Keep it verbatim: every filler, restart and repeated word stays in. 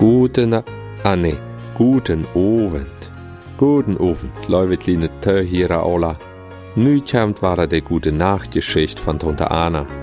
Guten, Na ah nee, guten Abend. Guten Abend, liebe kleine Töchter alle. Nüchtern war die gute Nachtgeschichte von Tante Anna.